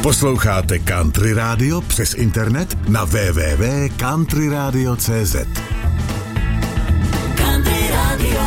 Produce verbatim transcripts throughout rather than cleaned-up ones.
Posloucháte Country Radio přes internet na w w w tečka country radio tečka c z. Country Radio.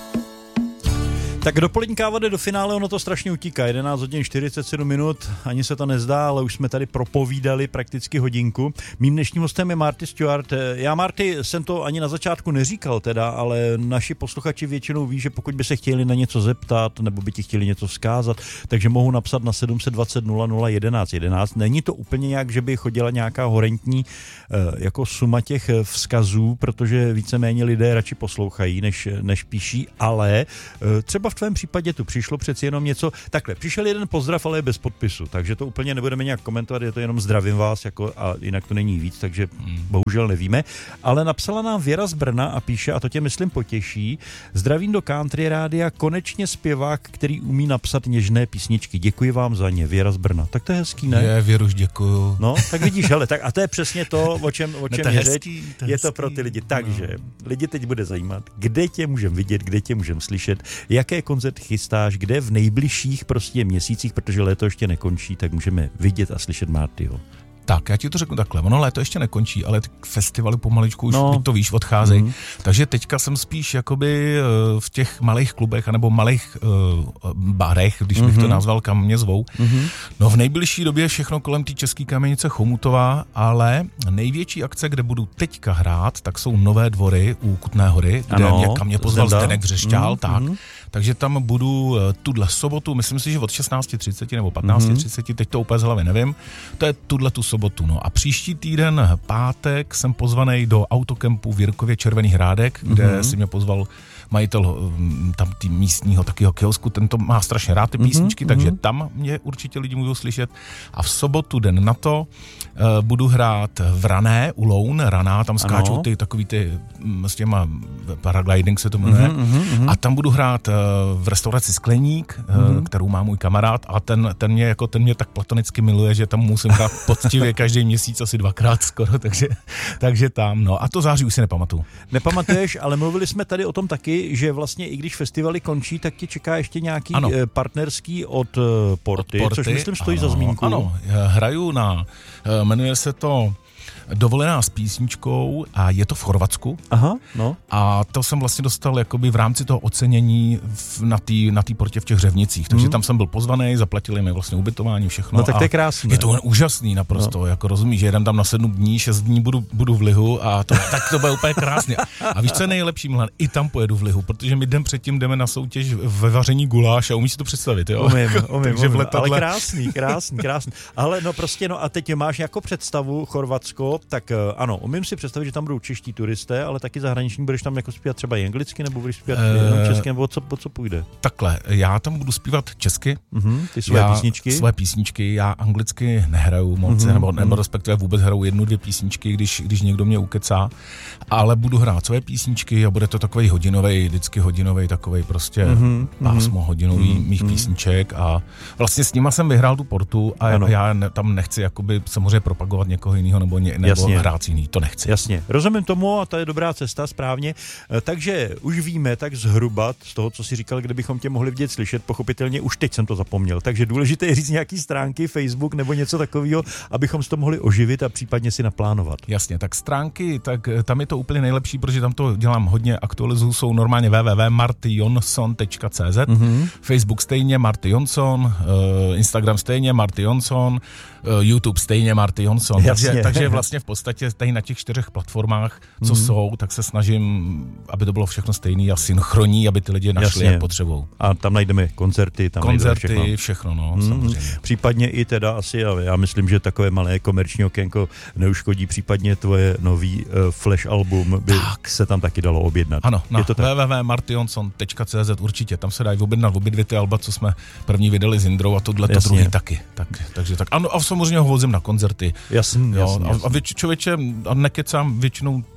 Tak dopoledňkáva jde do finále, ono to strašně utíká. jedenáct hodin čtyřicet sedm minut, ani se to nezdá, ale už jsme tady propovídali prakticky hodinku. Mým dnešním hostem je Marty Stewart. Já, Marty, jsem to ani na začátku neříkal teda, ale naši posluchači většinou ví, že pokud by se chtěli na něco zeptat, nebo by ti chtěli něco vzkázat, takže mohou napsat na sedm set dvacet nula nula jedenáct jedenáct. Není to úplně nějak, že by chodila nějaká horentní jako suma těch vzkazů, protože víceméně lidé radši poslouchají, než, než píší, ale třeba v tvém případě tu přišlo přeci jenom něco. Takhle, přišel jeden pozdrav, ale je bez podpisu, takže to úplně nebudeme nějak komentovat, je to jenom zdravím vás, jako, a jinak to není víc, takže hmm. bohužel nevíme. Ale napsala nám Věra z Brna a píše, a to tě myslím potěší, zdravím do Country Rádia, konečně zpěvák, který umí napsat něžné písničky. Děkuji vám za ně, Věra z Brna. Tak to je hezký, ne? Je, Věruš, děkuju. No, tak vidíš, hele, tak a to je přesně to, o čem, o čem ne, to je řeč. hezký, to je hezký. to pro ty lidi. Takže no. Lidi teď bude zajímat, kde tě můžeme vidět, kde tě můžeme slyšet, jaké koncert chystáš, kde v nejbližších prostě měsících, protože léto ještě nekončí, tak můžeme vidět a slyšet Martyho. Tak, já ti to řeknu takhle, ono léto ještě nekončí, ale ty festivaly pomaličku už, no. to víš, odcházejí. Mm. Takže teďka jsem spíš jakoby v těch malých klubech, anebo malých uh, barech, když bych mm-hmm. to nazval, kam mě zvou. Mm-hmm. No v nejbližší době všechno kolem té České Kamenice Chomutová, ale největší akce, kde budu teďka hrát, tak jsou Nové Dvory u Kutné Hory, kde mě, kam mě pozval Zdenda. Zdeněk Břešťál, mm-hmm. tak. Takže tam budu tuhle sobotu, myslím si, že od šestnáct třicet nebo patnáct třicet, mm-hmm. teď to úplně z hlavy nevím, to je tuhle tu sobotu. No a příští týden pátek jsem pozvaný do autokempu v Jirkově Červený Hrádek, kde mm-hmm. si mě pozval majitel tam tý místního takového kiosku, ten to má strašně rád ty písničky, mm-hmm. takže tam mě určitě lidi můžou slyšet. A v sobotu den na to uh, budu hrát v Rané, u Loun, Raná, tam skáčou ty takový ty s těma paragliding se to jmenuje. Mm-hmm. A tam budu hrát uh, v restauraci Skleník, mm-hmm. uh, kterou má můj kamarád a ten, ten, mě, jako, ten mě tak platonicky miluje, že tam musím hrát poctivě každý měsíc asi dvakrát skoro, takže, takže tam, no. A to září už si nepamatuju. Nepamatuješ, ale mluvili jsme tady o tom taky, že vlastně i když festivaly končí, tak ti čeká ještě nějaký ano. partnerský od Porty, od Porty, což myslím stojí ano, za zmínku. Ano, hraju na, jmenuje se to Dovolená s písničkou a je to v Chorvatsku. Aha, no. A to jsem vlastně dostal jakoby v rámci toho ocenění v, na té na té Portě v těch Řevnicích. Takže mm. tam jsem byl pozvaný, zaplatili mi vlastně ubytování, všechno. No tak to je krásný. Je to úžasný naprosto, no. Jako rozumíš, že jedem tam na sedm dní, šest dní budu, budu v lihu a to, tak to bude úplně krásně. A víš, co je nejlepší, Milan? I tam pojedu v lihu, protože my den předtím jdeme na soutěž ve vaření guláš a umíš si to představit, jo? Umím, umím, umím. Letadle... Ale krásný, krásný, krásný. Ale no prostě, no a teď máš jako představu Chorvatsko, tak ano, umím si představit, že tam budou čeští turisté, ale taky zahraniční, budeš tam jako zpívat třeba i anglicky, nebo budeš zpívat uh, jenom česky, nebo o co, o co půjde? Takhle, já tam budu zpívat česky. Uh-huh, ty své já, písničky? Své písničky, já anglicky nehraju moc, uh-huh, nebo, nebo respektive vůbec hraju jednu, dvě písničky, když, když někdo mě ukecá, ale budu hrát své písničky a bude to takovej hodinovej, vždycky hodinovej, takovej prostě uh-huh, pásmo uh-huh, hodinový uh-huh, mých uh-huh. písniček a vlastně s nima jsem vyhrál tu Portu a ano. já ne, tam nechci jakoby samozřejmě propagovat někoho jiného nebo, ně, nebo hrát jiný, to nechci. Jasně, rozumím tomu a to je dobrá cesta, správně. Takže už víme tak zhruba z toho, co jsi říkal, kde bychom tě mohli vidět, slyšet, pochopitelně už teď jsem to zapomněl. Takže důležité je říct nějaký stránky, Facebook nebo něco takového, abychom si to mohli oživit a případně si naplánovat. Jasně, tak stránky, tak tam je to úplně nejlepší, protože tam to dělám hodně, aktualizuju, jsou normálně w w w tečka marty jonsson tečka c z, mm-hmm. Facebook stejně Marty Jonsson, Instagram stejně Marty Jonsson, YouTube stejně Marty Jonsson. Takže, takže vlastně v podstatě tady na těch čtyřech platformách, co mm-hmm. jsou, tak se snažím, aby to bylo všechno stejný a synchronní, aby ty lidi našli, jasně. jak potřebou. A tam najdeme koncerty, tam koncerty, najdeme všechno. všechno, no, mm-hmm. samozřejmě. Případně i teda asi, já myslím, že takové malé komerční okénko neuškodí, případně tvoje nový uh, flash album by tak. se tam taky dalo objednat. Ano, na w w w tečka marty jonsson tečka c z určitě, tam se dají objednat obě dvě ty alba, co jsme první vydali s Indrou a tohle to druhý taky. Tak, takže tak. Ano, a samozřejmě ho vozím na koncerty. Jasně, jo, jasně, a, jasně. A věč, člověče, a nekecám, většinou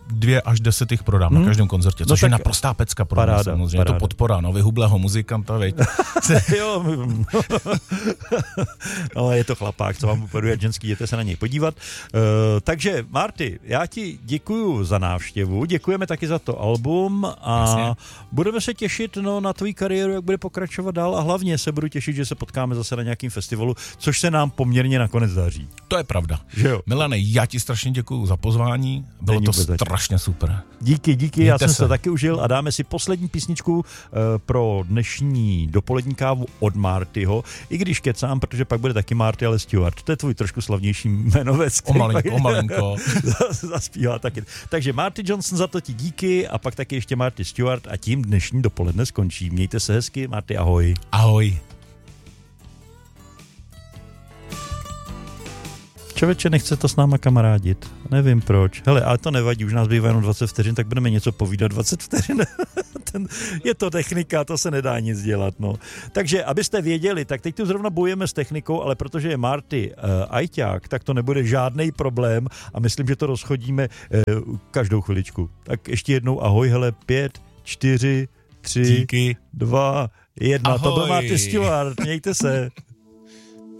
dvě až deset jich prodám hmm. na každém koncertě, což no je naprostá pecka pro mě samozřejmě. Paráda. Je to podpora, no, vyhublého muzikanta, veď. Jo, no, je to chlapák, co vám upaduje ženský, jděte se na něj podívat. Uh, takže, Marty, já ti děkuju za návštěvu, děkujeme taky za to album a Jasně. budeme se těšit no, na tvoji kariéru, jak bude pokračovat dál a hlavně se budu těšit, že se potkáme zase na nějakým festivalu, což se nám poměrně nakonec daří. To je pravda. Že jo? Milane, já ti strašně děkuju za pozvání, bylo Není to strašně super. Díky, díky, Mějte já jsem se. se taky užil a dáme si poslední písničku uh, pro dnešní dopolední kávu od Martyho, i když kecám, protože pak bude taky Marty, ale Stuart. To je tvůj trošku slavnější jmenovec. O malinko, o malinko. Zaspívá taky. Takže Marty Johnson, za to ti díky a pak taky ještě Marty Stuart a tím dnešní dopoledne skončí. Mějte se hezky, Marty, ahoj. Ahoj. Člověče, nechce to s náma kamarádit. Nevím proč. Hele, ale to nevadí, už nás bývá jenom dvacet vteřin, tak budeme něco povídat dvacet vteřin. Ten, je to technika, to se nedá nic dělat, no. Takže, abyste věděli, tak teď tu zrovna bojujeme s technikou, ale protože je Marty uh, ajťák, tak to nebude žádný problém a myslím, že to rozchodíme uh, každou chviličku. Tak ještě jednou ahoj, hele, pět, čtyři, tři, Díky. dva, jedna. Ahoj. To byl Marty Stuart, mějte se.